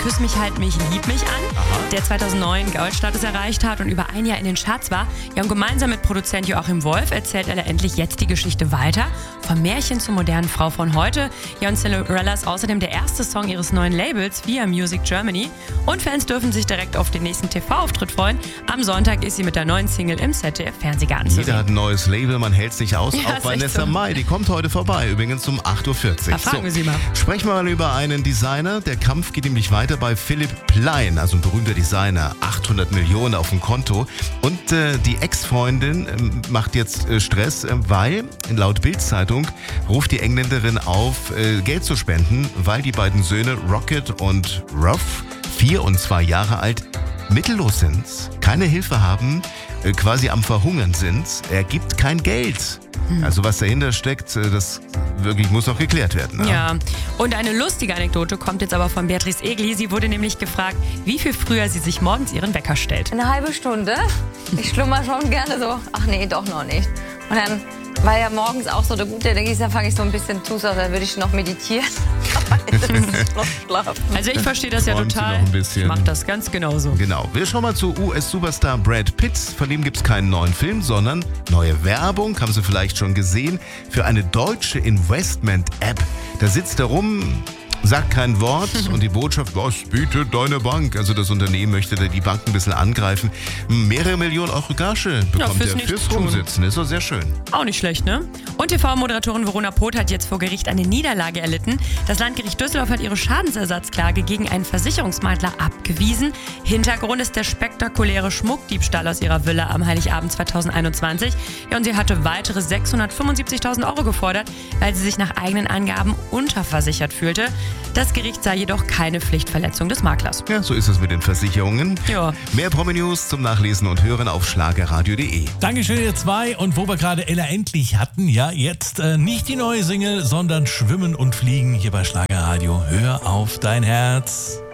Küss mich, halt mich, lieb mich an, der 2009 Goldstatus erreicht hat und über ein Jahr in den Charts war. Ja, und gemeinsam mit Produzent Joachim Wolf erzählt er endlich jetzt die Geschichte weiter. Vom Märchen zur modernen Frau von heute. Ja, und Cinderella ist außerdem der erste Song ihres neuen Labels via Music Germany. Und Fans dürfen sich direkt auf den nächsten TV-Auftritt freuen. Am Sonntag ist sie mit der neuen Single im ZDF-Fernsehgarten zu sehen. Jeder hat ein neues Label, man hält sich aus. Ja, auch Vanessa so. Mai, die kommt heute vorbei, übrigens um 8.40 Uhr. Da fragen wir sie mal. Sprechen wir mal über einen Designer. Der Kampf geht nämlich weiter bei Philipp Plein, also ein berühmter Designer. 800 Millionen auf dem Konto. Und die Ex-Freundin macht jetzt Stress, weil laut Bild-Zeitung ruft die Engländerin auf, Geld zu spenden, weil die beiden Söhne Rocket und Ruff, 4 und 2 Jahre alt, mittellos sind, keine Hilfe haben, quasi am Verhungern sind. Er gibt kein Geld. Also was dahinter steckt, das wirklich muss noch geklärt werden. Ne? Ja, und eine lustige Anekdote kommt jetzt aber von Beatrice Egli. Sie wurde nämlich gefragt, wie viel früher sie sich morgens ihren Wecker stellt. Eine halbe Stunde. Ich schlummer schon gerne so, ach nee, doch noch nicht. Und dann war ja morgens auch so der Gute, da fange ich so ein bisschen zu, als würde ich noch meditieren. noch schlafen. Also ich verstehe das ja Träumt sie total. noch ein bisschen. Ich mache das ganz genauso. Genau. Wir schauen mal zu US-Superstar Brad Pitt. Von dem gibt es keinen neuen Film, sondern neue Werbung, haben Sie vielleicht schon gesehen, für eine deutsche Investment-App. Da sitzt er rum, sagt kein Wort und die Botschaft, was bietet deine Bank? Also das Unternehmen möchte da die Bank ein bisschen angreifen. Mehrere Millionen Euro Gage bekommt er fürs Rumsitzen. Ist doch sehr schön. Auch nicht schlecht, ne? Und TV-Moderatorin Verona Poth hat jetzt vor Gericht eine Niederlage erlitten. Das Landgericht Düsseldorf hat ihre Schadensersatzklage gegen einen Versicherungsmakler abgewiesen. Hintergrund ist der spektakuläre Schmuckdiebstahl aus ihrer Villa am Heiligabend 2021. Ja, und sie hatte weitere 675.000 Euro gefordert, weil sie sich nach eigenen Angaben unterversichert fühlte. Das Gericht sah jedoch keine Pflichtverletzung des Maklers. Ja, so ist es mit den Versicherungen. Ja. Mehr Promi-News zum Nachlesen und Hören auf schlagerradio.de. Dankeschön, ihr zwei. Und wo wir gerade Ella endlich hatten, ja, jetzt nicht die neue Single, sondern Schwimmen und Fliegen hier bei Schlagerradio. Hör auf dein Herz.